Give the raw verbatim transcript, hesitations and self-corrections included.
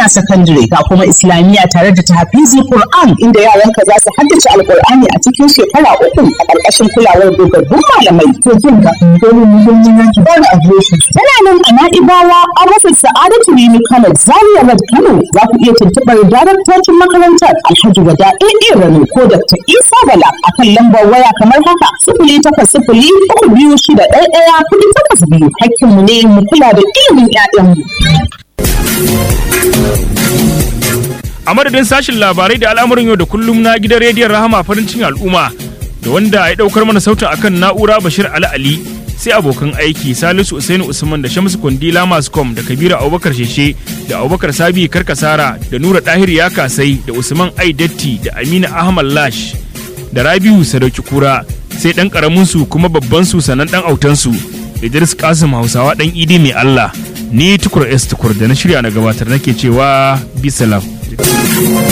junior secondary ga kuma islamiyya tare da tahfizi Qur'an inda yaranka za su haddace alqur'ani a cikin shekara uku a ƙarƙashin kulawar dogaggun malamai. To jin ka domin muhimmin yanki ba da aviation tana nan a Na'ibawa a rufin Sa'adatu Rimi Kano Zaria Road Kano. Za ku iya tuntuɓar daraktocin makarantar Alhaji Wada A A Rano ko Dakta Isa Bala akan lambar waya kamar haka sifili takwas sifili uku biyu shida ɗaya ɗaya kuɗi takwas biyu. Hakkinmu ne mu kula da ilimin 'ya'yanmu. A madadin sashin labarai da al'amuran yau da kullum na gidan rediyon Rahama farin cikin al'umma da wanda ya daukar mana sautin akan na'ura Bashir Ali Ali sai abokan aiki Salisu Usainu Usman da Shamsu Kondila Mascom da Kabiru Abubakar Sheshe da Abubakar Sabi Karkasara da Nura Dahir ya kasai da Usman Aidatti da Amina Ahmad Lash da Rabiu Sadauki Kura sai dan karamin su kuma babban su sanan dan autan su Idris Kasim Hausawa dan Idi mai Allah ni Tukur S Tukur da na shirya na gabatar nake cewa bisalam.